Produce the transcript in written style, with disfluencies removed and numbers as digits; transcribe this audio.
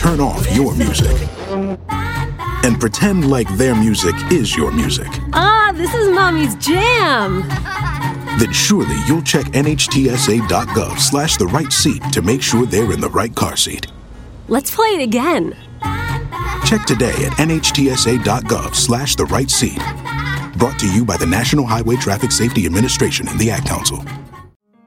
turn off your music and pretend like their music is your music. This is Mommy's jam. Then surely you'll check nhtsa.gov/the right seat to make sure they're in the right car seat. Let's play it again. Check today at nhtsa.gov/the right seat. Brought to you by the National Highway Traffic Safety Administration and the Ad Council.